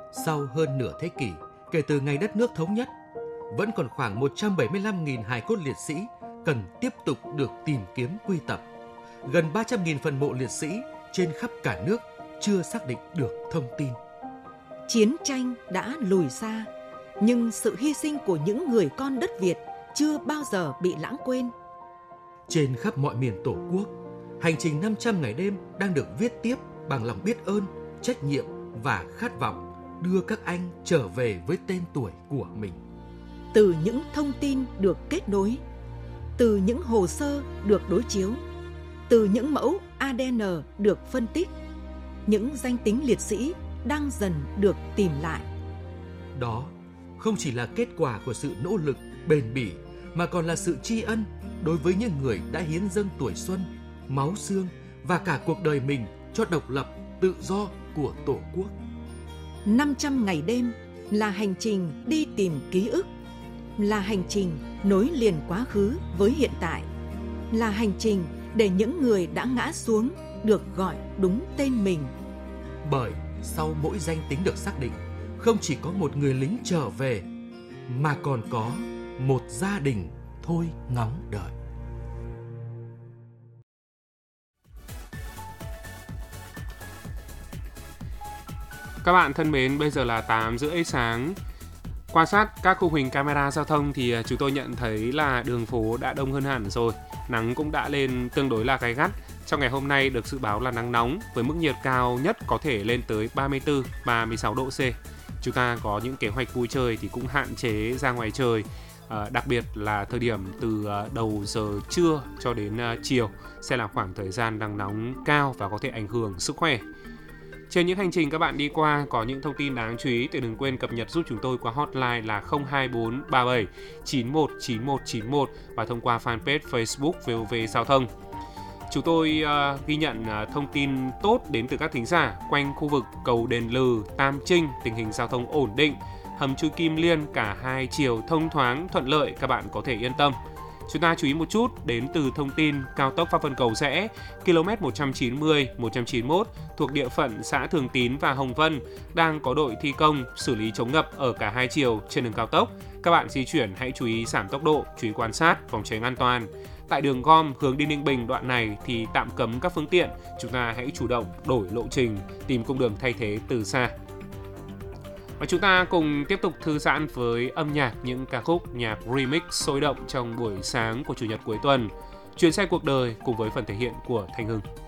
Sau hơn nửa thế kỷ kể từ ngày đất nước thống nhất, vẫn còn khoảng 175.000 hài cốt liệt sĩ cần tiếp tục được tìm kiếm quy tập. Gần 300.000 phần mộ liệt sĩ trên khắp cả nước chưa xác định được thông tin. Chiến tranh đã lùi xa, nhưng sự hy sinh của những người con đất Việt chưa bao giờ bị lãng quên. Trên khắp mọi miền Tổ quốc, hành trình 500 ngày đêm đang được viết tiếp bằng lòng biết ơn, trách nhiệm và khát vọng đưa các anh trở về với tên tuổi của mình. Từ những thông tin được kết nối, từ những hồ sơ được đối chiếu, từ những mẫu ADN được phân tích, những danh tính liệt sĩ đang dần được tìm lại. Đó không chỉ là kết quả của sự nỗ lực bền bỉ, mà còn là sự tri ân đối với những người đã hiến dâng tuổi xuân, máu xương và cả cuộc đời mình cho độc lập, tự do của Tổ quốc. 500 ngày đêm là hành trình đi tìm ký ức, là hành trình nối liền quá khứ với hiện tại, là hành trình để những người đã ngã xuống được gọi đúng tên mình. Bởi sau mỗi danh tính được xác định, không chỉ có một người lính trở về, mà còn có một gia đình thôi ngóng đợi. Các bạn thân mến, bây giờ là 8:30 sáng. Quan sát các khung hình camera giao thông thì chúng tôi nhận thấy là đường phố đã đông hơn hẳn rồi. Nắng cũng đã lên tương đối là gay gắt. Trong ngày hôm nay được dự báo là nắng nóng với mức nhiệt cao nhất có thể lên tới 34-36 độ C. Chúng ta có những kế hoạch vui chơi thì cũng hạn chế ra ngoài trời. Đặc biệt là thời điểm từ đầu giờ trưa cho đến chiều sẽ là khoảng thời gian nắng nóng cao và có thể ảnh hưởng sức khỏe. Trên những hành trình các bạn đi qua có những thông tin đáng chú ý thì đừng quên cập nhật giúp chúng tôi qua hotline là 02437 919191 và thông qua fanpage Facebook VOV Giao thông. Chúng tôi ghi nhận thông tin tốt đến từ các thính giả quanh khu vực cầu Đền Lừ, Tam Trinh, tình hình giao thông ổn định, hầm chui Kim Liên cả hai chiều thông thoáng thuận lợi, các bạn có thể yên tâm. Chúng ta chú ý một chút đến từ thông tin cao tốc Pháp Vân Cầu Giẽ, km 190-191 thuộc địa phận xã Thường Tín và Hồng Vân đang có đội thi công xử lý chống ngập ở cả hai chiều trên đường cao tốc. Các bạn di chuyển hãy chú ý giảm tốc độ, chú ý quan sát, phòng tránh an toàn. Tại đường gom hướng đi Ninh Bình đoạn này thì tạm cấm các phương tiện, chúng ta hãy chủ động đổi lộ trình, tìm cung đường thay thế từ xa. Và chúng ta cùng tiếp tục thư giãn với âm nhạc, những ca khúc nhạc remix sôi động trong buổi sáng của Chủ nhật cuối tuần. Chuyến xe cuộc đời cùng với phần thể hiện của Thanh Hưng.